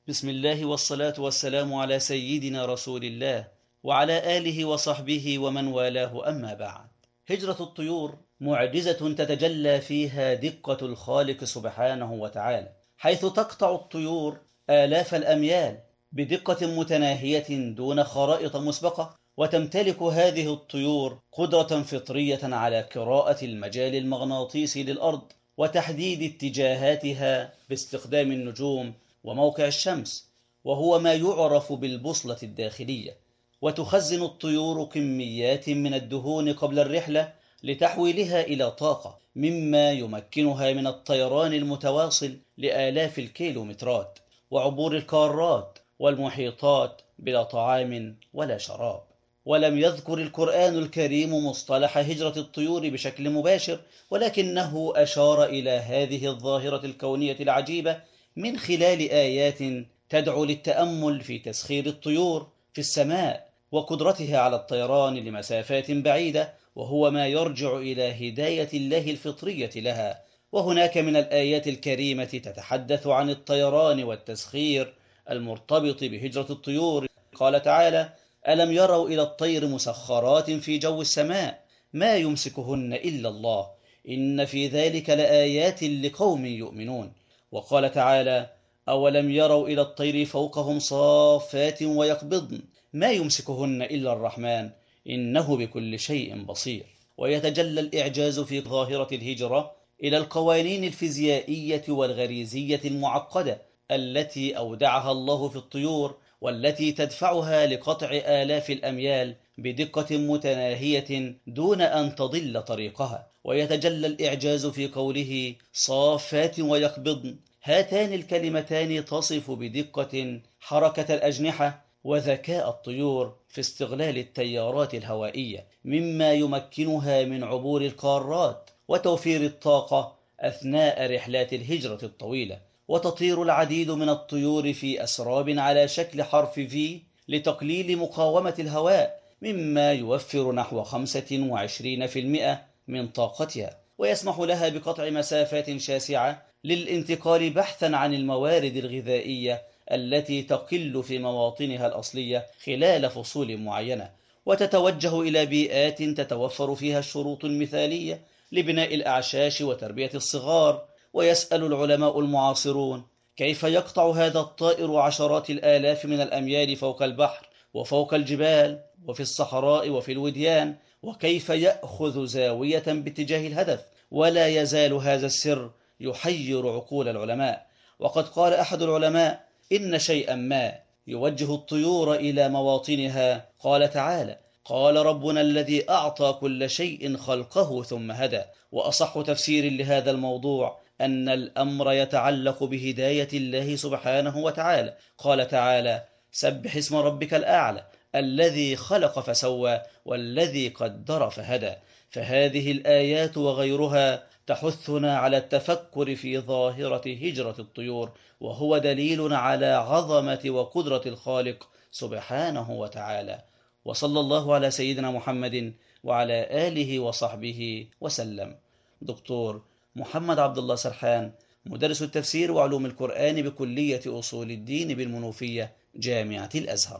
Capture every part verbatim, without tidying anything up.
بسم الله والصلاة والسلام على سيدنا رسول الله وعلى آله وصحبه ومن والاه، أما بعد. هجرة الطيور معجزة تتجلى فيها دقة الخالق سبحانه وتعالى، حيث تقطع الطيور آلاف الأميال بدقة متناهية دون خرائط مسبقة، وتمتلك هذه الطيور قدرة فطرية على قراءة المجال المغناطيسي للأرض وتحديد اتجاهاتها باستخدام النجوم وموقع الشمس، وهو ما يعرف بالبوصلة الداخلية. وتخزن الطيور كميات من الدهون قبل الرحلة لتحويلها إلى طاقة، مما يمكنها من الطيران المتواصل لآلاف الكيلومترات وعبور القارات والمحيطات بلا طعام ولا شراب. ولم يذكر القرآن الكريم مصطلح هجرة الطيور بشكل مباشر، ولكنه أشار إلى هذه الظاهرة الكونية العجيبة من خلال آيات تدعو للتأمل في تسخير الطيور في السماء وقدرتها على الطيران لمسافات بعيدة، وهو ما يرجع إلى هداية الله الفطرية لها. وهناك من الآيات الكريمة تتحدث عن الطيران والتسخير المرتبط بهجرة الطيور. قال تعالى: ألم يروا إلى الطير مسخرات في جو السماء ما يمسكهن إلا الله إن في ذلك لآيات لقوم يؤمنون. وقال تعالى: أولم يروا إلى الطير فوقهم صافات ويقبضن ما يمسكهن إلا الرحمن إنه بكل شيء بصير. ويتجلى الإعجاز في ظاهرة الهجرة إلى القوانين الفيزيائية والغريزية المعقدة التي أودعها الله في الطيور، والتي تدفعها لقطع آلاف الأميال بدقة متناهية دون أن تضل طريقها. ويتجلى الإعجاز في قوله صافات ويقبضن، هاتان الكلمتان تصف بدقة حركة الأجنحة وذكاء الطيور في استغلال التيارات الهوائية، مما يمكنها من عبور القارات وتوفير الطاقة أثناء رحلات الهجرة الطويلة. وتطير العديد من الطيور في أسراب على شكل حرف في لتقليل مقاومة الهواء، مما يوفر نحو خمسة وعشرين بالمئة من طاقتها، ويسمح لها بقطع مسافات شاسعة للانتقال بحثا عن الموارد الغذائية التي تقل في مواطنها الأصلية خلال فصول معينة، وتتوجه إلى بيئات تتوفر فيها الشروط المثالية لبناء الأعشاش وتربية الصغار. ويسأل العلماء المعاصرون: كيف يقطع هذا الطائر عشرات الآلاف من الأميال فوق البحر وفوق الجبال وفي الصحراء وفي الوديان؟ وكيف يأخذ زاوية باتجاه الهدف؟ ولا يزال هذا السر يحير عقول العلماء. وقد قال أحد العلماء: إن شيئا ما يوجه الطيور إلى مواطنها. قال تعالى: قال ربنا الذي أعطى كل شيء خلقه ثم هدى. وأصح تفسير لهذا الموضوع أن الأمر يتعلق بهداية الله سبحانه وتعالى. قال تعالى: سبح اسم ربك الأعلى الذي خلق فسوى والذي قدر فهدى. فهذه الآيات وغيرها تحثنا على التفكر في ظاهرة هجرة الطيور، وهو دليل على عظمة وقدرة الخالق سبحانه وتعالى. وصلى الله على سيدنا محمد وعلى آله وصحبه وسلم. دكتور محمد عبد الله سرحان، مدرس التفسير وعلوم القرآن بكلية أصول الدين بالمنوفية، جامعة الأزهر.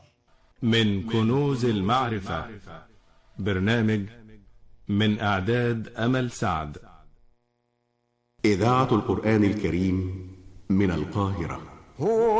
من كنوز المعرفة، برنامج من إعداد أمل سعد. إذاعة القرآن الكريم من القاهرة.